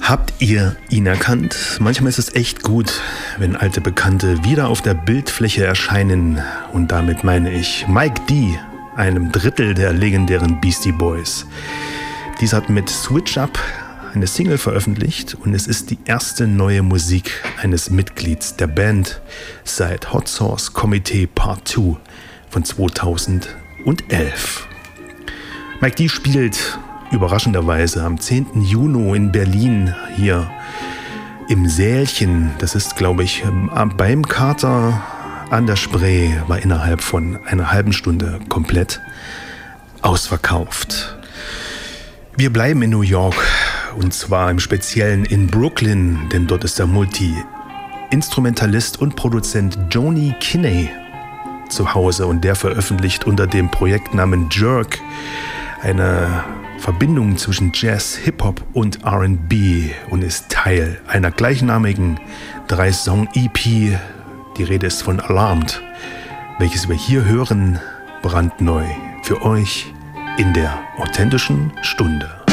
Habt ihr ihn erkannt? Manchmal ist es echt gut, wenn alte Bekannte wieder auf der Bildfläche erscheinen. Und damit meine ich Mike D., einem Drittel der legendären Beastie Boys. Dies hat mit Switch Up eine Single veröffentlicht und es ist die erste neue Musik eines Mitglieds der Band seit Hot Sauce Committee Part 2 von 2011. Mike D. spielt überraschenderweise am 10. Juni in Berlin hier im Sälchen. Das ist, glaube ich, beim Kater an der Spree, war innerhalb von einer halben Stunde komplett ausverkauft. Wir bleiben in New York und zwar im Speziellen in Brooklyn, denn dort ist der Multi-Instrumentalist und Produzent Joni Kinney zu Hause und der veröffentlicht unter dem Projektnamen Jerk eine Verbindung zwischen Jazz, Hip-Hop und R&B und ist Teil einer gleichnamigen 3-Song-EP. Die Rede ist von Alarmed, welches wir hier hören, brandneu für euch in der authentischen Stunde.